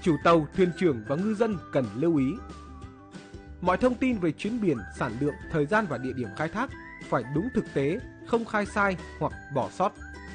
Chủ tàu, thuyền trưởng và ngư dân cần lưu ý. Mọi thông tin về chuyến biển, sản lượng, thời gian và địa điểm khai thác phải đúng thực tế, không khai sai hoặc bỏ sót.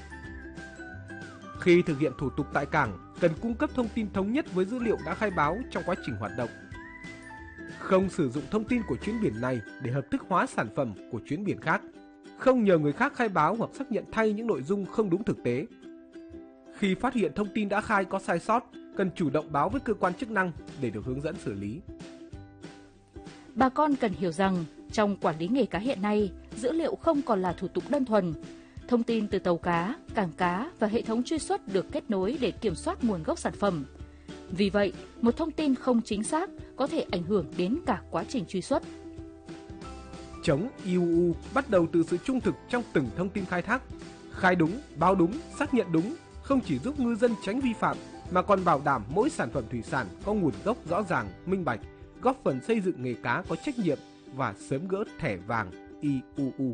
Khi thực hiện thủ tục tại cảng, cần cung cấp thông tin thống nhất với dữ liệu đã khai báo trong quá trình hoạt động. Không sử dụng thông tin của chuyến biển này để hợp thức hóa sản phẩm của chuyến biển khác. Không nhờ người khác khai báo hoặc xác nhận thay những nội dung không đúng thực tế. Khi phát hiện thông tin đã khai có sai sót, cần chủ động báo với cơ quan chức năng để được hướng dẫn xử lý. Bà con cần hiểu rằng, trong quản lý nghề cá hiện nay, dữ liệu không còn là thủ tục đơn thuần. Thông tin từ tàu cá, cảng cá và hệ thống truy xuất được kết nối để kiểm soát nguồn gốc sản phẩm. Vì vậy, một thông tin không chính xác có thể ảnh hưởng đến cả quá trình truy xuất. Chống IUU bắt đầu từ sự trung thực trong từng thông tin khai thác. Khai đúng, báo đúng, xác nhận đúng không chỉ giúp ngư dân tránh vi phạm mà còn bảo đảm mỗi sản phẩm thủy sản có nguồn gốc rõ ràng, minh bạch, góp phần xây dựng nghề cá có trách nhiệm và sớm gỡ thẻ vàng IUU.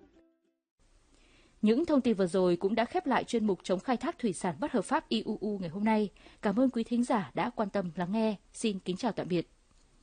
Những thông tin vừa rồi cũng đã khép lại chuyên mục chống khai thác thủy sản bất hợp pháp IUU ngày hôm nay. Cảm ơn quý thính giả đã quan tâm lắng nghe. Xin kính chào tạm biệt.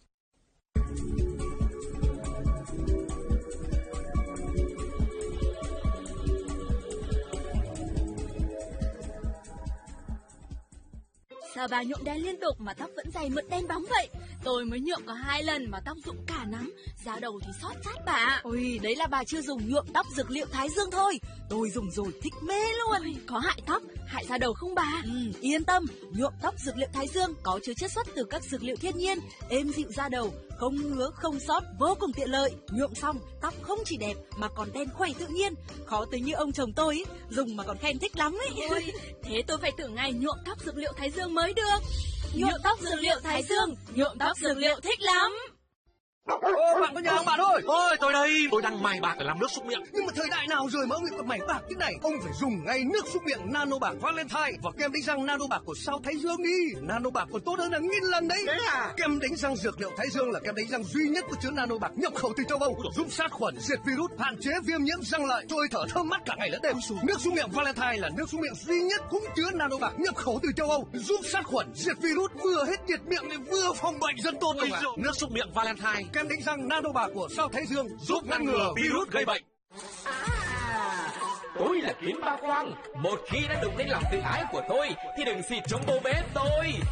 Sao bà nhuộm đen liên tục mà tóc vẫn dày mượt đen bóng vậy? Tôi mới nhuộm có 2 lần mà tóc rụng cả nắng, da đầu thì xót chát bà. Ôi, đấy là bà chưa dùng nhuộm tóc dược liệu Thái Dương thôi. Tôi dùng rồi thích mê luôn. Ôi, có hại tóc, hại da đầu không bà? Yên tâm, nhuộm tóc dược liệu Thái Dương có chứa chiết xuất từ các dược liệu thiên nhiên, êm dịu da đầu, không ngứa, không xót, vô cùng tiện lợi. Nhuộm xong, tóc không chỉ đẹp mà còn đen khỏe tự nhiên. Khó tính như ông chồng tôi ý, dùng mà còn khen thích lắm ấy. Ôi, thế tôi phải thử ngày nhuộm tóc dược liệu Thái Dương mới được. Nhuộm tóc dược liệu Thái Dương, nhuộm tóc dược liệu thích lắm. Ô, bạn có nhà ông bạn ơi. Ôi, tôi đây, tôi đang mài bạc để làm nước súc miệng. Nhưng mà thời đại nào rồi mà ông lại còn mày bạc thế này? Ông phải dùng ngay nước súc miệng Nano Bạc Valentine và kem đánh răng Nano Bạc của Sao Thái Dương đi. Nano Bạc còn tốt hơn là 1000 lần đấy. Thế à? Kem đánh răng dược liệu Thái Dương là kem đánh răng duy nhất có chứa Nano Bạc nhập khẩu từ châu Âu, giúp sát khuẩn, diệt virus, hạn chế viêm nhiễm răng lợi, trôi thở thơm mát cả ngày lẫn đêm. Nước súc miệng Valentine là nước súc miệng duy nhất cũng chứa Nano Bạc nhập khẩu từ châu Âu, giúp sát khuẩn, diệt virus, vừa hết tiệt miệng lại vừa phòng bệnh rất tốt. Nước súc miệng Valentine, kem đánh răng Nano Bạc của Sao Thái Dương giúp ngăn ngừa virus gây bệnh. Tôi là Kiến Ba Quang. Một khi đã đụng đến lòng tự ái của tôi thì đừng xịt chống bố bé tôi.